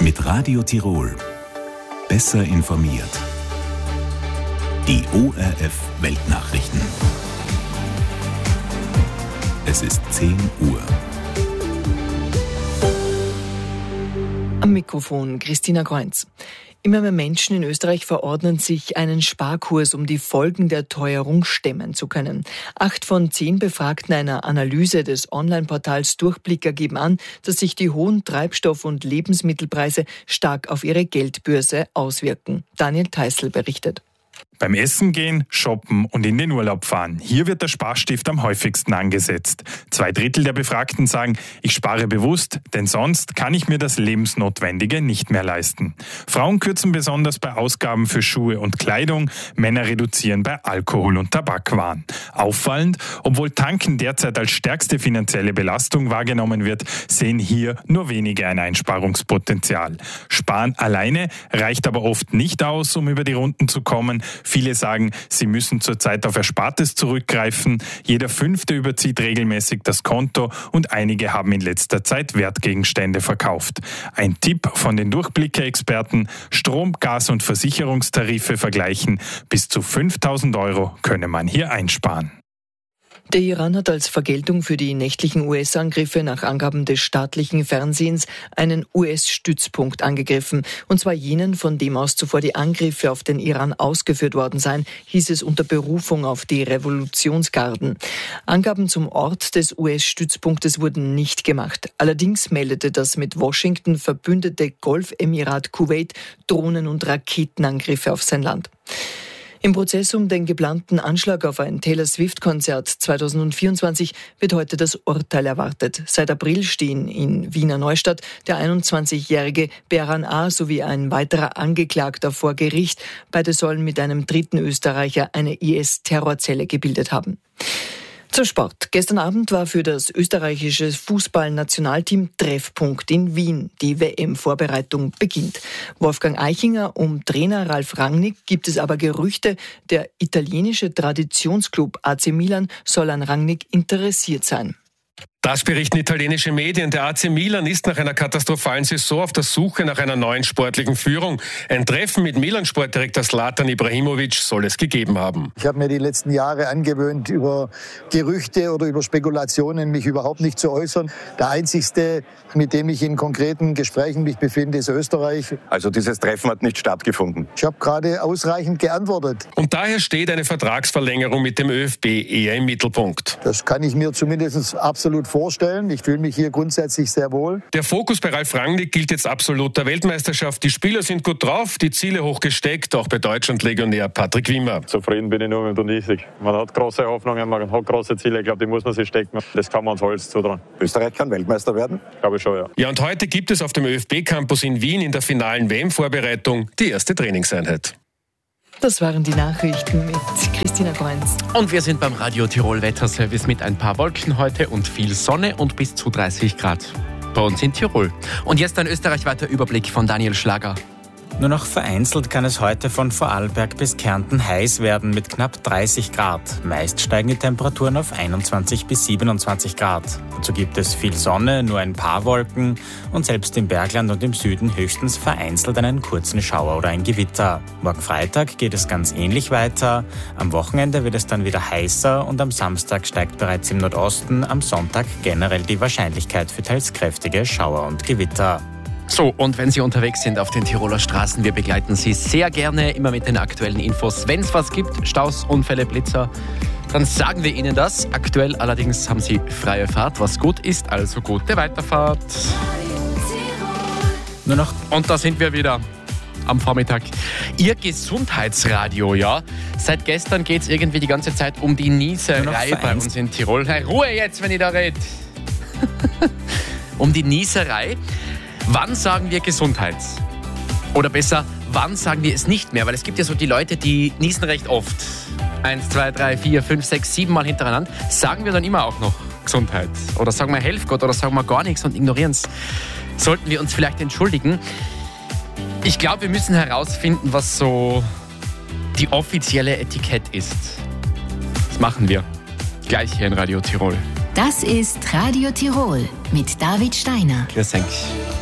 Mit Radio Tirol. Besser informiert. Die ORF Weltnachrichten. Es ist 10 Uhr. Am Mikrofon Christina Kreunz. Immer mehr Menschen in Österreich verordnen sich einen Sparkurs, um die Folgen der Teuerung stemmen zu können. 8 von 10 Befragten einer Analyse des Online-Portals Durchblicker geben an, dass sich die hohen Treibstoff- und Lebensmittelpreise stark auf ihre Geldbörse auswirken. Daniel Theißl berichtet. Beim Essen gehen, shoppen und in den Urlaub fahren. Hier wird der Sparstift am häufigsten angesetzt. 2/3 der Befragten sagen, ich spare bewusst, denn sonst kann ich mir das Lebensnotwendige nicht mehr leisten. Frauen kürzen besonders bei Ausgaben für Schuhe und Kleidung, Männer reduzieren bei Alkohol- und Tabakwaren. Auffallend, obwohl Tanken derzeit als stärkste finanzielle Belastung wahrgenommen wird, sehen hier nur wenige ein Einsparungspotenzial. Sparen alleine reicht aber oft nicht aus, um über die Runden zu kommen. Viele sagen, sie müssen zurzeit auf Erspartes zurückgreifen. Jeder 5. überzieht regelmäßig das Konto und einige haben in letzter Zeit Wertgegenstände verkauft. Ein Tipp von den Durchblicke-Experten: Strom-, Gas- und Versicherungstarife vergleichen. Bis zu 5.000 Euro könne man hier einsparen. Der Iran hat als Vergeltung für die nächtlichen US-Angriffe nach Angaben des staatlichen Fernsehens einen US-Stützpunkt angegriffen. Und zwar jenen, von dem aus zuvor die Angriffe auf den Iran ausgeführt worden seien, hieß es unter Berufung auf die Revolutionsgarden. Angaben zum Ort des US-Stützpunktes wurden nicht gemacht. Allerdings meldete das mit Washington verbündete Golfemirat Kuwait Drohnen- und Raketenangriffe auf sein Land. Im Prozess um den geplanten Anschlag auf ein Taylor-Swift-Konzert 2024 wird heute das Urteil erwartet. Seit April stehen in Wiener Neustadt der 21-jährige Beran A. sowie ein weiterer Angeklagter vor Gericht. Beide sollen mit einem dritten Österreicher eine IS-Terrorzelle gebildet haben. Zum Sport. Gestern Abend war für das österreichische Fußballnationalteam Treffpunkt in Wien. Die WM-Vorbereitung beginnt. Wolfgang Eichinger um Trainer Ralf Rangnick gibt es aber Gerüchte, der italienische Traditionsclub AC Milan soll an Rangnick interessiert sein. Das berichten italienische Medien. Der AC Milan ist nach einer katastrophalen Saison auf der Suche nach einer neuen sportlichen Führung. Ein Treffen mit Milan-Sportdirektor Zlatan Ibrahimovic soll es gegeben haben. Ich habe mir die letzten Jahre angewöhnt, über Gerüchte oder über Spekulationen mich überhaupt nicht zu äußern. Der einzigste, mit dem ich in konkreten Gesprächen mich befinde, ist Österreich. Also dieses Treffen hat nicht stattgefunden. Ich habe gerade ausreichend geantwortet. Und daher steht eine Vertragsverlängerung mit dem ÖFB eher im Mittelpunkt. Das kann ich mir zumindest absolut vorstellen. Ich fühle mich hier grundsätzlich sehr wohl. Der Fokus bei Ralf Rangnick gilt jetzt absolut der Weltmeisterschaft. Die Spieler sind gut drauf, die Ziele hoch gesteckt, auch bei Deutschland-Legionär Patrick Wimmer. Zufrieden bin ich nur mit der Sieg. Man hat große Hoffnungen, man hat große Ziele. Ich glaube, die muss man sich stecken. Das kann man uns alles zutrauen. Österreich kann Weltmeister werden? Glaube ich schon, ja. Ja, und heute gibt es auf dem ÖFB-Campus in Wien in der finalen WM-Vorbereitung die erste Trainingseinheit. Das waren die Nachrichten mit Christina Kreunz. Und wir sind beim Radio Tirol Wetterservice mit ein paar Wolken heute und viel Sonne und bis zu 30 Grad bei uns in Tirol. Und jetzt ein österreichweiter Überblick von Daniel Schlager. Nur noch vereinzelt kann es heute von Vorarlberg bis Kärnten heiß werden mit knapp 30 Grad. Meist steigen die Temperaturen auf 21 bis 27 Grad. Dazu gibt es viel Sonne, nur ein paar Wolken und selbst im Bergland und im Süden höchstens vereinzelt einen kurzen Schauer oder ein Gewitter. Morgen Freitag geht es ganz ähnlich weiter. Am Wochenende wird es dann wieder heißer und am Samstag steigt bereits im Nordosten, am Sonntag generell die Wahrscheinlichkeit für teils kräftige Schauer und Gewitter. So, und wenn Sie unterwegs sind auf den Tiroler Straßen, wir begleiten Sie sehr gerne immer mit den aktuellen Infos. Wenn es was gibt, Staus, Unfälle, Blitzer, dann sagen wir Ihnen das. Aktuell allerdings haben Sie freie Fahrt, was gut ist, also gute Weiterfahrt. Nur noch und da sind wir wieder am Vormittag. Ihr Gesundheitsradio, ja. Seit gestern geht es irgendwie die ganze Zeit um die Nieserei bei uns in Tirol. Hey, Ruhe jetzt, wenn ich da rede. Um die Nieserei. Wann sagen wir Gesundheits? Oder besser, wann sagen wir es nicht mehr? Weil es gibt ja so die Leute, die niesen recht oft. 1, 2, 3, 4, 5, 6, 7 Mal hintereinander. Sagen wir dann immer auch noch Gesundheit? Oder sagen wir Helf Gott oder sagen wir gar nichts und ignorieren es? Sollten wir uns vielleicht entschuldigen? Ich glaube, wir müssen herausfinden, was so die offizielle Etikett ist. Das machen wir gleich hier in Radio Tirol. Das ist Radio Tirol mit David Steiner. Grüß euch.